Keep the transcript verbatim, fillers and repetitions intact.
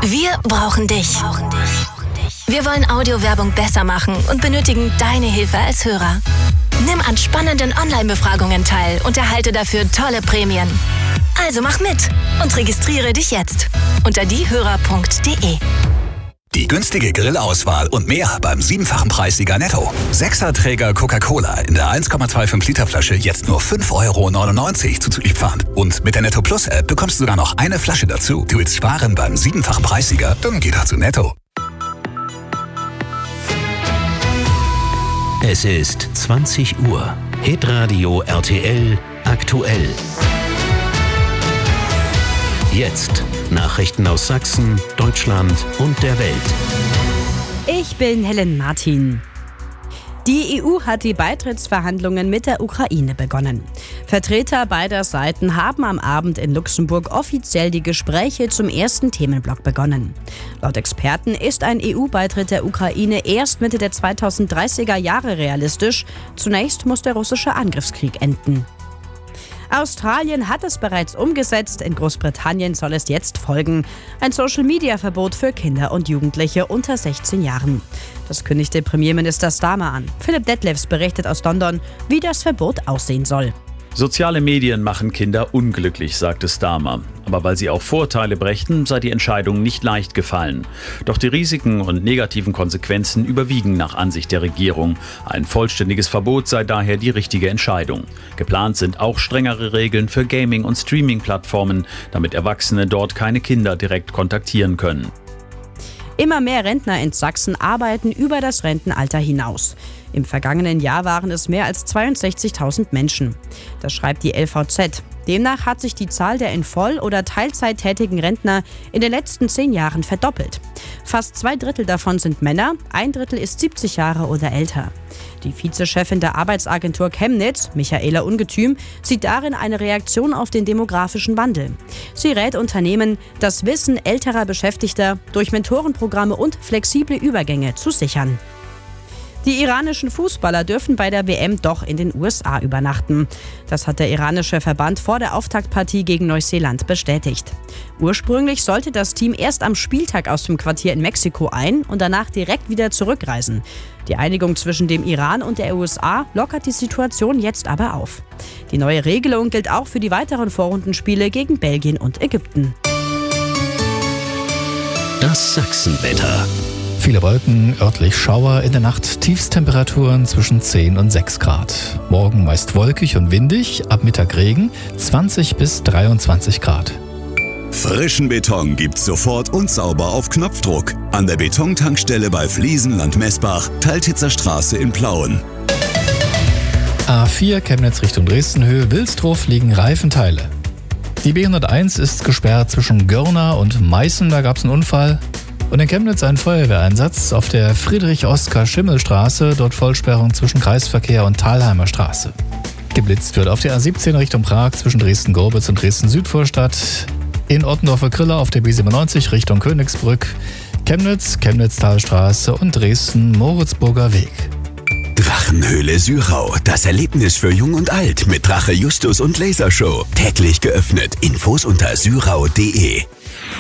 Wir brauchen dich. Wir wollen Audiowerbung besser machen und benötigen deine Hilfe als Hörer. Nimm an spannenden Online-Befragungen teil und erhalte dafür tolle Prämien. Also mach mit und registriere dich jetzt unter diehörer punkt de. Die günstige Grillauswahl und mehr beim siebenfachen Preissieger Netto. Sechser-Träger Coca-Cola in der eins Komma fünfundzwanzig Liter Flasche jetzt nur fünf Euro neunundneunzig zuzüglich Pfand. Und mit der Netto Plus App bekommst du sogar noch eine Flasche dazu. Du willst sparen beim siebenfachen Preissieger? Dann geh doch zu Netto. Es ist zwanzig Uhr. Hitradio R T L aktuell. Jetzt Nachrichten aus Sachsen, Deutschland und der Welt. Ich bin Helen Martin. Die E U hat die Beitrittsverhandlungen mit der Ukraine begonnen. Vertreter beider Seiten haben am Abend in Luxemburg offiziell die Gespräche zum ersten Themenblock begonnen. Laut Experten ist ein E U-Beitritt der Ukraine erst Mitte der zweitausenddreißiger Jahre realistisch. Zunächst muss der russische Angriffskrieg enden. Australien hat es bereits umgesetzt, in Großbritannien soll es jetzt folgen. Ein Social-Media-Verbot für Kinder und Jugendliche unter sechzehn Jahren. Das kündigte Premierminister Starmer an. Philipp Detlefs berichtet aus London, wie das Verbot aussehen soll. Soziale Medien machen Kinder unglücklich, sagte Starmer. Aber weil sie auch Vorteile brächten, sei die Entscheidung nicht leicht gefallen. Doch die Risiken und negativen Konsequenzen überwiegen nach Ansicht der Regierung. Ein vollständiges Verbot sei daher die richtige Entscheidung. Geplant sind auch strengere Regeln für Gaming- und Streaming-Plattformen, damit Erwachsene dort keine Kinder direkt kontaktieren können. Immer mehr Rentner in Sachsen arbeiten über das Rentenalter hinaus. Im vergangenen Jahr waren es mehr als zweiundsechzigtausend Menschen. Das schreibt die L V Z. Demnach hat sich die Zahl der in Voll- oder Teilzeit tätigen Rentner in den letzten zehn Jahren verdoppelt. Fast zwei Drittel davon sind Männer, ein Drittel ist siebzig Jahre oder älter. Die Vizechefin der Arbeitsagentur Chemnitz, Michaela Ungetüm, sieht darin eine Reaktion auf den demografischen Wandel. Sie rät Unternehmen, das Wissen älterer Beschäftigter durch Mentorenprogramme und flexible Übergänge zu sichern. Die iranischen Fußballer dürfen bei der W M doch in den U S A übernachten. Das hat der iranische Verband vor der Auftaktpartie gegen Neuseeland bestätigt. Ursprünglich sollte das Team erst am Spieltag aus dem Quartier in Mexiko ein- und danach direkt wieder zurückreisen. Die Einigung zwischen dem Iran und der U S A lockert die Situation jetzt aber auf. Die neue Regelung gilt auch für die weiteren Vorrundenspiele gegen Belgien und Ägypten. Das Sachsenwetter. Viele Wolken, örtlich Schauer, in der Nacht Tiefstemperaturen zwischen zehn und sechs Grad. Morgen meist wolkig und windig, ab Mittag Regen, zwanzig bis dreiundzwanzig Grad. Frischen Beton gibt's sofort und sauber auf Knopfdruck. An der Betontankstelle bei Fliesenland Messbach, Teiltitzer Straße in Plauen. A vier Chemnitz Richtung Dresden-Höhe, Wilsdruf liegen Reifenteile. Die B hunderteins ist gesperrt zwischen Görna und Meißen, da gab's einen Unfall. Und in Chemnitz ein Feuerwehreinsatz auf der Friedrich-Oskar-Schimmel-Straße, dort Vollsperrung zwischen Kreisverkehr und Thalheimer Straße. Geblitzt wird auf der A siebzehn Richtung Prag zwischen Dresden-Gorbitz und Dresden-Südvorstadt, in Ottendorfer Kriller auf der B siebenundneunzig Richtung Königsbrück, Chemnitz, Chemnitztalstraße und Dresden-Moritzburger Weg. Drachenhöhle Syrau, das Erlebnis für Jung und Alt mit Drache Justus und Lasershow. Täglich geöffnet. Infos unter syrau punkt de.